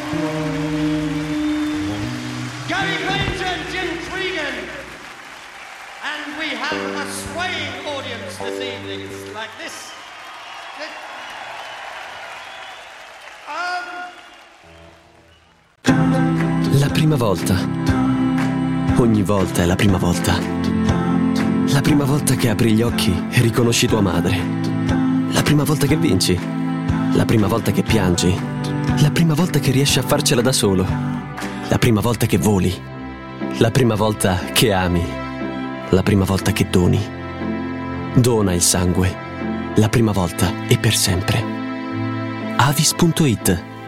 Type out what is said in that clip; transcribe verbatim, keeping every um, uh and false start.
Gary Granger and Jim Cregan. And we have a swaying audience this evening. It's like this. Um... La prima volta. Ogni volta è la prima volta. La prima volta che apri gli occhi e riconosci tua madre. La prima volta che vinci. La prima volta che piangi. La prima volta che riesci a farcela da solo. La prima volta che voli. La prima volta che ami. La prima volta che doni. Dona il sangue. La prima volta e per sempre. Avis punto it